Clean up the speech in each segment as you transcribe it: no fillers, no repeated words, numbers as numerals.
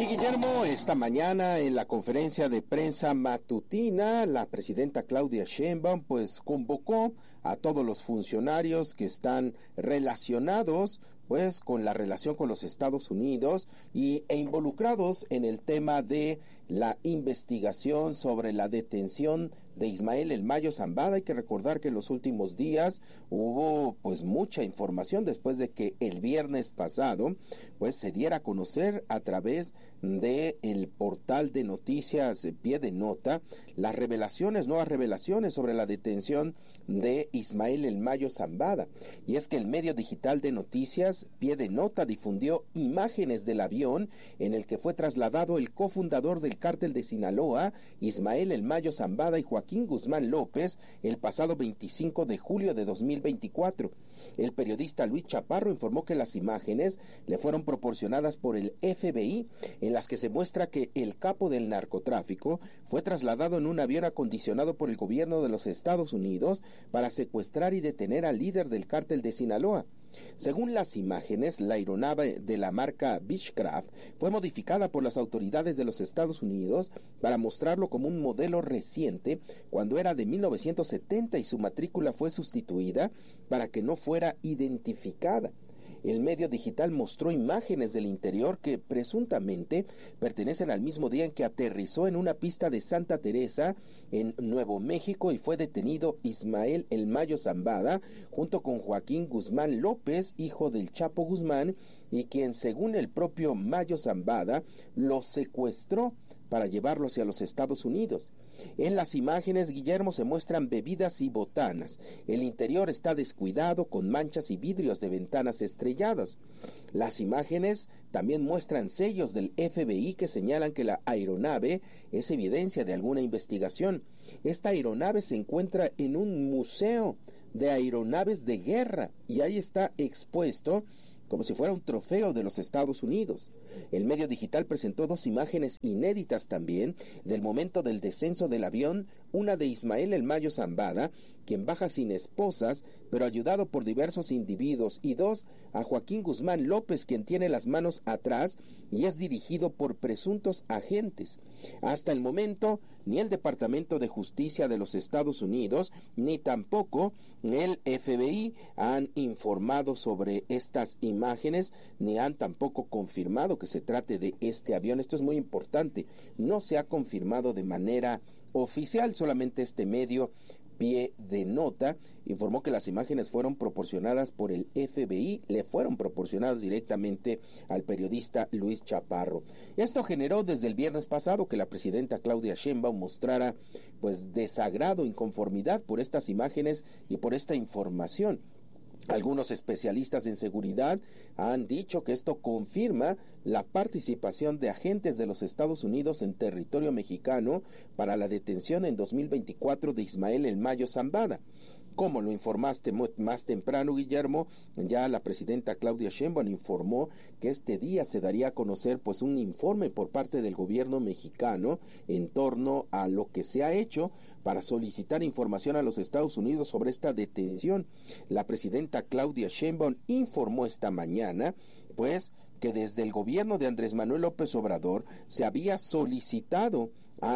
Guillermo, esta mañana en la conferencia de prensa matutina, la presidenta Claudia Sheinbaum pues convocó a todos los funcionarios que están relacionados pues con la relación con los Estados Unidos e involucrados en el tema de la investigación sobre la detención de Ismael El Mayo Zambada. Hay que recordar que en los últimos días hubo pues mucha información después de que el viernes pasado pues se diera a conocer a través de el portal de noticias Pie de Nota las nuevas revelaciones sobre la detención de Ismael El Mayo Zambada. Y es que el medio digital de noticias Pie de Nota difundió imágenes del avión en el que fue trasladado el cofundador del cártel de Sinaloa, Ismael El Mayo Zambada, y Joaquín Guzmán López el pasado 25 de julio de 2024. El periodista Luis Chaparro informó que las imágenes le fueron proporcionadas por el FBI, en las que se muestra que el capo del narcotráfico fue trasladado en un avión acondicionado por el gobierno de los Estados Unidos para secuestrar y detener al líder del cártel de Sinaloa. Según las imágenes, la aeronave de la marca Beechcraft fue modificada por las autoridades de los Estados Unidos para mostrarlo como un modelo reciente cuando era de 1970 y su matrícula fue sustituida para que no fuera identificada. El medio digital mostró imágenes del interior que presuntamente pertenecen al mismo día en que aterrizó en una pista de Santa Teresa en Nuevo México y fue detenido Ismael El Mayo Zambada junto con Joaquín Guzmán López, hijo del Chapo Guzmán, y quien según el propio Mayo Zambada lo secuestró para llevarlo hacia los Estados Unidos. En las imágenes, Guillermo, se muestran bebidas y botanas. El interior está descuidado con manchas y vidrios de ventanas estrelladas. Las imágenes también muestran sellos del FBI que señalan que la aeronave es evidencia de alguna investigación. Esta aeronave se encuentra en un museo de aeronaves de guerra y ahí está expuesto como si fuera un trofeo de los Estados Unidos. El medio digital presentó dos imágenes inéditas también del momento del descenso del avión, una de Ismael El Mayo Zambada, quien baja sin esposas, pero ayudado por diversos individuos, y dos, a Joaquín Guzmán López, quien tiene las manos atrás y es dirigido por presuntos agentes. Hasta el momento, ni el Departamento de Justicia de los Estados Unidos, ni tampoco el FBI han informado sobre estas imágenes, ni han tampoco confirmado que se trate de este avión. Esto es muy importante. No se ha confirmado de manera oficial, solamente este medio Pie de Nota informó que las imágenes fueron proporcionadas por el FBI, le fueron proporcionadas directamente al periodista Luis Chaparro. Esto generó desde el viernes pasado que la presidenta Claudia Sheinbaum mostrara pues desagrado, inconformidad por estas imágenes y por esta información. Algunos especialistas en seguridad han dicho que esto confirma la participación de agentes de los Estados Unidos en territorio mexicano para la detención en 2024 de Ismael El Mayo Zambada. Como lo informaste más temprano, Guillermo, ya la presidenta Claudia Sheinbaum informó que este día se daría a conocer pues un informe por parte del gobierno mexicano en torno a lo que se ha hecho para solicitar información a los Estados Unidos sobre esta detención. La presidenta Claudia Sheinbaum informó esta mañana pues que desde el gobierno de Andrés Manuel López Obrador se había solicitado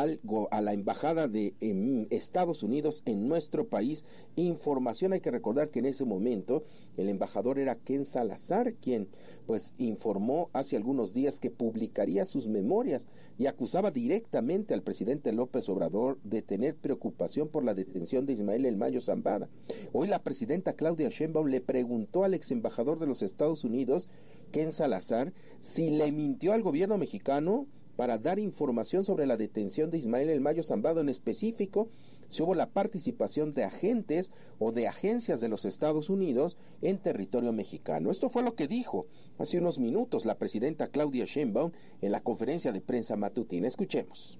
a la embajada de Estados Unidos en nuestro país información. Hay que recordar que en ese momento el embajador era Ken Salazar, quien pues informó hace algunos días que publicaría sus memorias y acusaba directamente al presidente López Obrador de tener preocupación por la detención de Ismael El Mayo Zambada. Hoy la presidenta Claudia Sheinbaum le preguntó al ex embajador de los Estados Unidos, Ken Salazar, si le mintió al gobierno mexicano para dar información sobre la detención de Ismael El Mayo Zambada, en específico si hubo la participación de agentes o de agencias de los Estados Unidos en territorio mexicano. Esto fue lo que dijo hace unos minutos la presidenta Claudia Sheinbaum en la conferencia de prensa matutina. Escuchemos.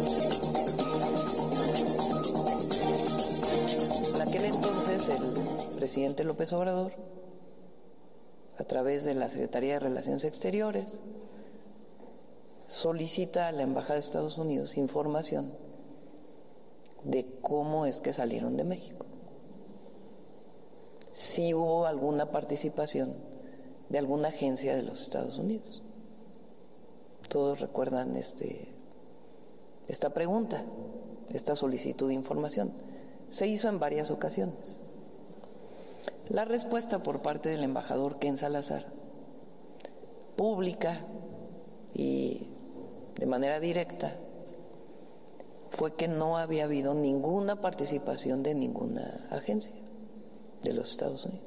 En aquel entonces el presidente López Obrador, a través de la Secretaría de Relaciones Exteriores, solicita a la Embajada de Estados Unidos información de cómo es que salieron de México. Si hubo alguna participación de alguna agencia de los Estados Unidos. Todos recuerdan esta pregunta, esta solicitud de información. Se hizo en varias ocasiones. La respuesta por parte del embajador Ken Salazar, pública y de manera directa, fue que no había habido ninguna participación de ninguna agencia de los Estados Unidos.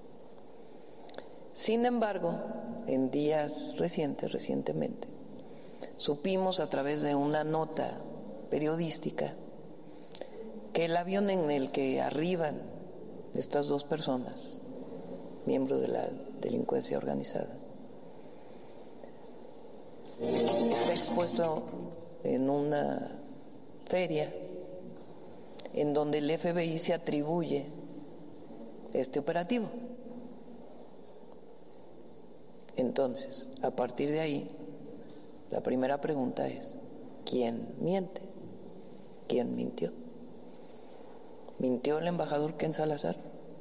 Sin embargo, en días recientemente, supimos a través de una nota periodística que el avión en el que arriban estas dos personas, miembros de la delincuencia organizada, está expuesto en una feria en donde el FBI se atribuye este operativo. Entonces, a partir de ahí, la primera pregunta es, ¿quién miente? ¿Quién mintió? ¿Mintió el embajador Ken Salazar?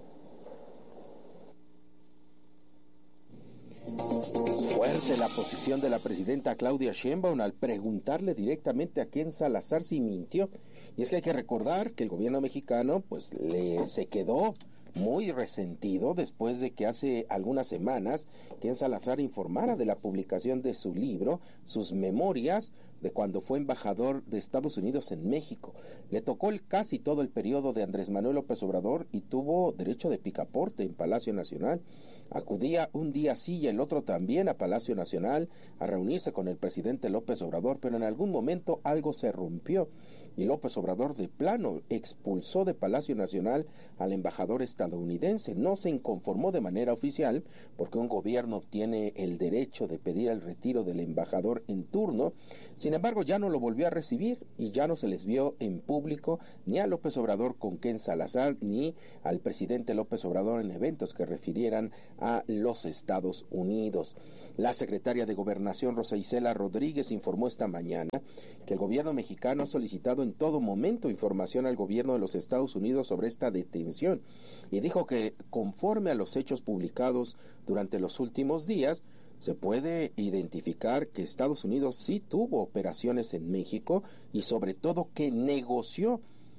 Fuerte la posición de la presidenta Claudia Sheinbaum al preguntarle directamente a Ken Salazar si mintió. Y es que hay que recordar que el gobierno mexicano pues se quedó muy resentido después de que hace algunas semanas Ken Salazar informara de la publicación de su libro, sus memorias, de cuando fue embajador de Estados Unidos en México. Le tocó casi todo el periodo de Andrés Manuel López Obrador y tuvo derecho de picaporte en Palacio Nacional. Acudía un día sí y el otro también a Palacio Nacional a reunirse con el presidente López Obrador, pero en algún momento algo se rompió y López Obrador de plano expulsó de Palacio Nacional al embajador estadounidense. No se inconformó de manera oficial porque un gobierno tiene el derecho de pedir el retiro del embajador en turno. Sin embargo, ya no lo volvió a recibir y ya no se les vio en público ni a López Obrador con Ken Salazar ni al presidente López Obrador en eventos que refirieran a los Estados Unidos. La secretaria de Gobernación, Rosa Isela Rodríguez, informó esta mañana que el gobierno mexicano ha solicitado en todo momento información al gobierno de los Estados Unidos sobre esta detención y dijo que conforme a los hechos publicados durante los últimos días, se puede identificar que Estados Unidos sí tuvo operaciones en México y sobre todo que negoció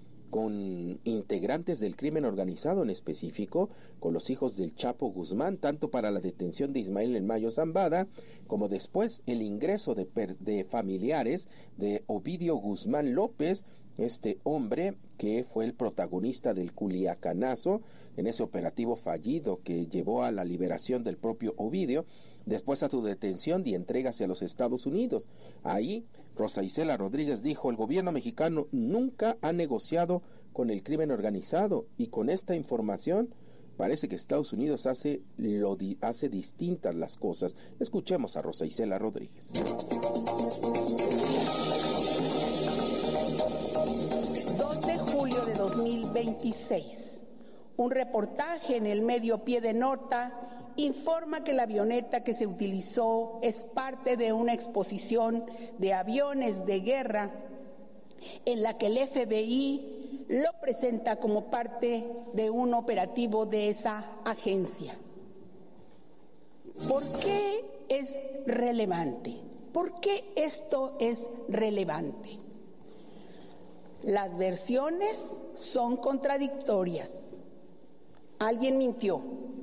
con integrantes del crimen organizado, en específico con los hijos del Chapo Guzmán, tanto para la detención de Ismael El Mayo Zambada, como después el ingreso de familiares de Ovidio Guzmán López, este hombre que fue el protagonista del Culiacanazo, en ese operativo fallido que llevó a la liberación del propio Ovidio, después a su detención y entrega hacia los Estados Unidos. Ahí, Rosa Isela Rodríguez dijo, el gobierno mexicano nunca ha negociado con el crimen organizado y con esta información parece que Estados Unidos hace distintas las cosas. Escuchemos a Rosa Isela Rodríguez. 2 de julio de 2026. Un reportaje en el medio Pie de Nota informa que la avioneta que se utilizó es parte de una exposición de aviones de guerra en la que el FBI lo presenta como parte de un operativo de esa agencia. ¿Por qué es relevante? ¿Por qué esto es relevante? Las versiones son contradictorias. Alguien mintió.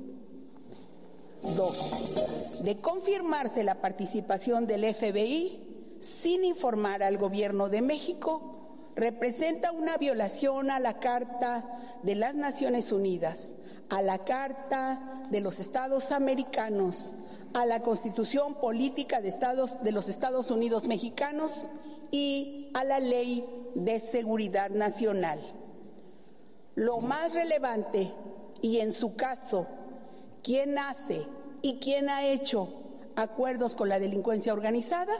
2. De confirmarse la participación del FBI sin informar al gobierno de México, representa una violación a la Carta de las Naciones Unidas, a la Carta de los Estados Americanos, a la Constitución Política de los Estados Unidos Mexicanos y a la Ley de Seguridad Nacional. Lo más relevante, y en su caso, ¿quién hace y quién ha hecho acuerdos con la delincuencia organizada?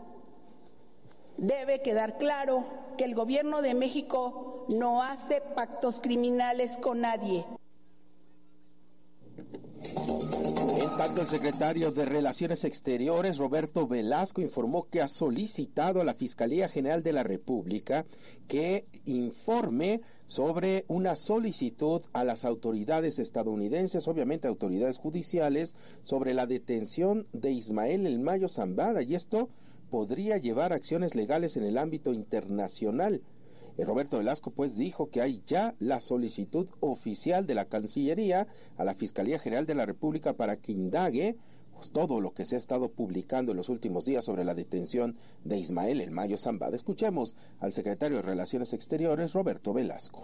Debe quedar claro que el gobierno de México no hace pactos criminales con nadie. Tanto el secretario de Relaciones Exteriores, Roberto Velasco, informó que ha solicitado a la Fiscalía General de la República que informe sobre una solicitud a las autoridades estadounidenses, obviamente autoridades judiciales, sobre la detención de Ismael El Mayo Zambada, y esto podría llevar a acciones legales en el ámbito internacional. Roberto Velasco pues dijo que hay ya la solicitud oficial de la Cancillería a la Fiscalía General de la República para que indague pues todo lo que se ha estado publicando en los últimos días sobre la detención de Ismael El Mayo Zambada. Escuchemos al secretario de Relaciones Exteriores, Roberto Velasco.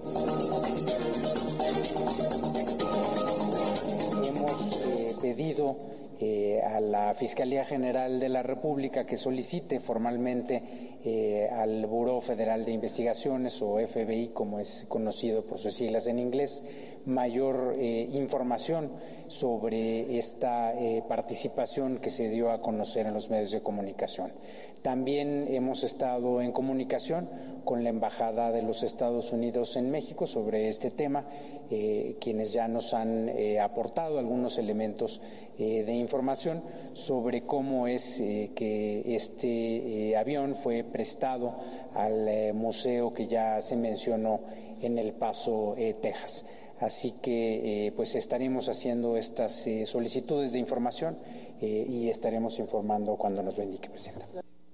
Hemos pedido a la Fiscalía General de la República que solicite formalmente al Buró Federal de Investigaciones, o FBI como es conocido por sus siglas en inglés, mayor información sobre esta participación que se dio a conocer en los medios de comunicación. También hemos estado en comunicación con la Embajada de los Estados Unidos en México sobre este tema, quienes ya nos han aportado algunos elementos de información sobre cómo es que este avión fue prestado al museo que ya se mencionó en El Paso, Texas. Así que pues estaremos haciendo estas solicitudes de información y estaremos informando cuando nos lo indique, Presidenta.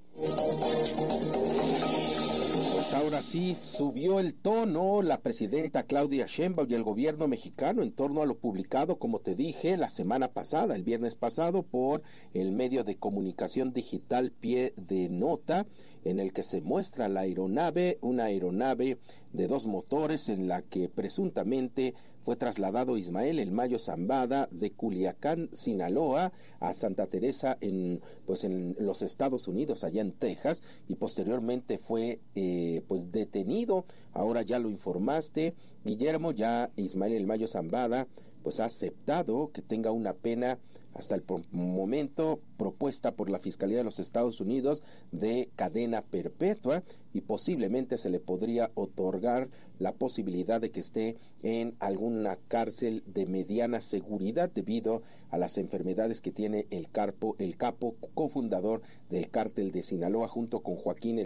Pues ahora sí subió el tono la presidenta Claudia Sheinbaum y el gobierno mexicano en torno a lo publicado, como te dije, la semana pasada, el viernes pasado, por el medio de comunicación digital Pie de Nota, en el que se muestra la aeronave, una aeronave de 2 motores en la que presuntamente fue trasladado Ismael El Mayo Zambada de Culiacán, Sinaloa, a Santa Teresa en los Estados Unidos, allá en Texas, y posteriormente fue detenido. Ahora ya lo informaste, Guillermo, ya Ismael El Mayo Zambada pues ha aceptado que tenga una pena hasta el momento propuesta por la Fiscalía de los Estados Unidos de cadena perpetua, y posiblemente se le podría otorgar la posibilidad de que esté en alguna cárcel de mediana seguridad debido a las enfermedades que tiene el capo cofundador del cártel de Sinaloa junto con Joaquín